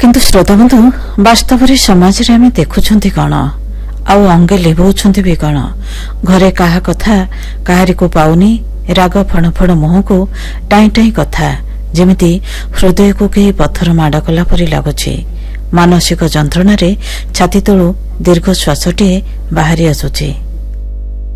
କିନ୍ତୁ ଶ୍ରୋତାବନ୍ଧୁ, ବାସ୍ତବରେ ସମାଜରେ ଆମେ ଦେଖୁଛନ୍ତି କଣ, ଆଉ ଅଙ୍ଗେ ଲିଭଉଛନ୍ତି ବି କଣ? ଘରେ କାହା କଥା କାହାରିକୁ ପାଉନି, ରାଗ ଫଣ ଫଣ ମୁହଁକୁ ଟାଇଁ ଟାଇଁ କଥା, ଯେମିତି ହୃଦୟକୁ କେହି ପଥର ମାଡ଼ କଲା ପରି ଲାଗୁଛି। ମାନସିକ ଯନ୍ତ୍ରଣାରେ ଛାତି ତଳୁ ଦୀର୍ଘ ଶ୍ୱାସଟିଏ ବାହାରି ଆସୁଛି।